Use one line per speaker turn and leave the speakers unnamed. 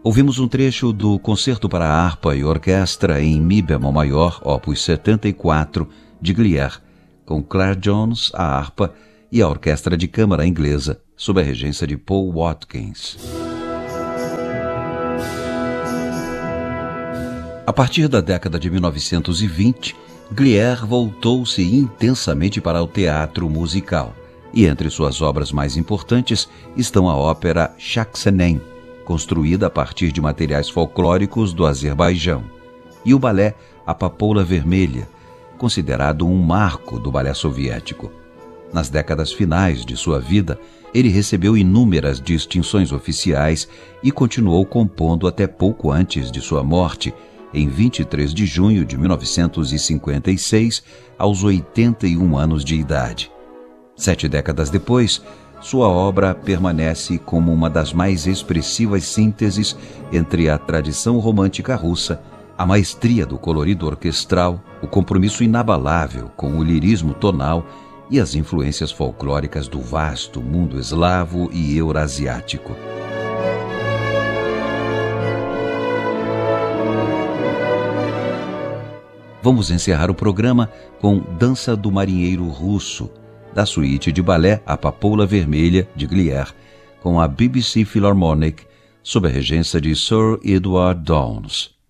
Ouvimos um trecho do Concerto para Harpa e Orquestra em Mi bemol maior, opus 74, de Glier, com Claire Jones, a harpa, e a Orquestra de Câmara Inglesa, sob a regência de Paul Watkins. A partir da década de 1920, Glier voltou-se intensamente para o teatro musical, e entre suas obras mais importantes estão a ópera Shaxenem, construída a partir de materiais folclóricos do Azerbaijão, e o balé A Papoula Vermelha, considerado um marco do balé soviético. Nas décadas finais de sua vida, ele recebeu inúmeras distinções oficiais e continuou compondo até pouco antes de sua morte, em 23 de junho de 1956, aos 81 anos de idade. 7 décadas depois, sua obra permanece como uma das mais expressivas sínteses entre a tradição romântica russa, a maestria do colorido orquestral, o compromisso inabalável com o lirismo tonal e as influências folclóricas do vasto mundo eslavo e eurasiático. Vamos encerrar o programa com Dança do Marinheiro Russo, da suíte de balé A Papoula Vermelha, de Glier, com a BBC Philharmonic, sob a regência de Sir Edward Downes.